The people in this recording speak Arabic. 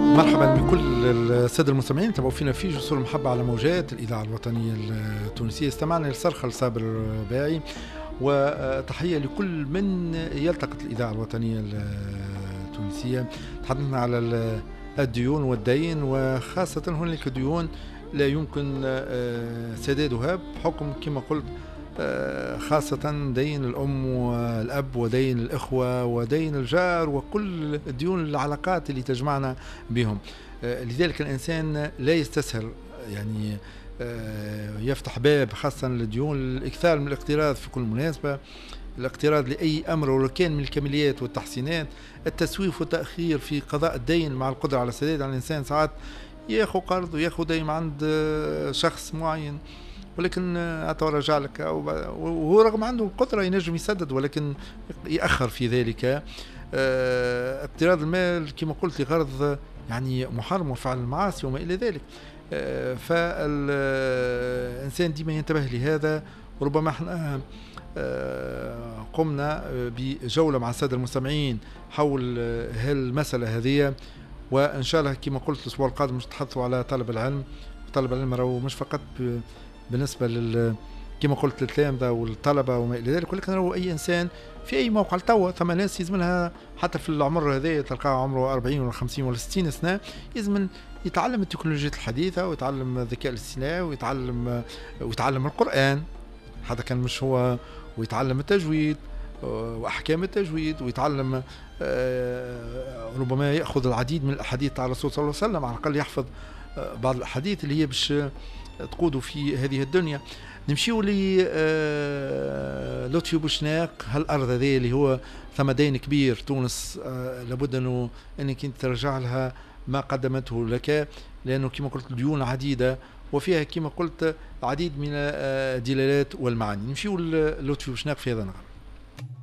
مرحبا بكل السادة المستمعين تابعوا فينا في جسور المحبة على موجات الإذاعة الوطنية التونسية. استمعنا لصرخة لصابر الرباعي، وتحية لكل من يلتقط الإذاعة الوطنية التونسية. تحدثنا على الديون والدين، وخاصة هناك ديون لا يمكن سدادها بحكم كما قلت خاصة دين الأم والأب ودين الإخوة ودين الجار وكل الديون العلاقات اللي تجمعنا بهم. لذلك الإنسان لا يستسهل يعني يفتح باب خاصة للديون، الإكثار من الاقتراض في كل مناسبة، الاقتراض لأي أمر ولو كان من الكماليات والتحسينات، التسويف والتأخير في قضاء الدين مع القدرة على السداد. على الإنسان ساعات ياخذ قرض وياخذ دين عند شخص معين، ولكن أتورجع لك وهو رغم عنده القدرة ينجم يسدد، ولكن يأخر في ذلك. اقتراض المال كما قلت لغرض يعني محرم وفعل المعاصي وما إلى ذلك. فالإنسان ديما ينتبه لهذا. وربما احنا قمنا بجولة مع السادة المستمعين حول هالمسألة هذه، وإن شاء الله كما قلت الأسبوع القادم مش نتحدثوا على طلب العلم. طلب العلم راهو مش فقط بالنسبة كما قلت للتلامذة والطلبة وما إلى ذلك، ولكن راهو أي إنسان في أي موقع. توا ثم ناس يزمنها حتى في العمر هذا تلقاه عمره 40 ولا 50 ولا 60 سنة يزمن يتعلم التكنولوجيات الحديثة ويتعلم الذكاء الاصطناعي ويتعلم القرآن، هذا كان مش هو، ويتعلم التجويد وأحكام التجويد، ويتعلم ربما يأخذ العديد من الأحاديث على الرسول صلى الله عليه وسلم، على الأقل يحفظ بعض الأحاديث اللي هي باش تقودوا في هذه الدنيا. نمشيو ل لطفي بوشناق. هالأرض هذه اللي هو ثم دين كبير تونس لابد أنك انت ترجع لها ما قدمته لك، لأنه كما قلت ديون عديدة وفيها كما قلت العديد من الدلالات والمعاني. نمشيو للطفي بوشناق في هذا النغم.